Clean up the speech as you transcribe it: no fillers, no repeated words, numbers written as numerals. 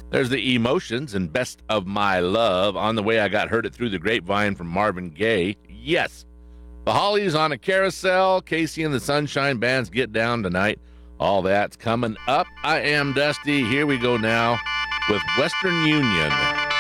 There's the Emotions and Best of My Love. On the Way I Got Heard It Through the Grapevine from Marvin Gaye. Yes. The Hollies on a Carousel. Casey and the Sunshine Band's Get Down Tonight. All that's coming up. I am Dusty. Here we go now with Western Union.